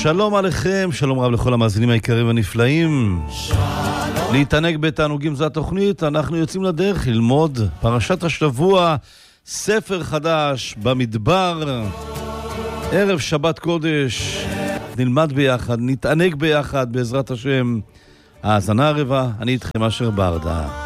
שלום עליכם, שלום רב לכל המאזינים היקרים והנפלאים. להתענג בתענוגים זו התוכנית, אנחנו יוצאים לדרך ללמוד פרשת השבוע, ספר חדש במדבר, ערב שבת קודש, נלמד ביחד, נתענג ביחד בעזרת השם. האזנה ערבה, אני איתכם אשר ברדה.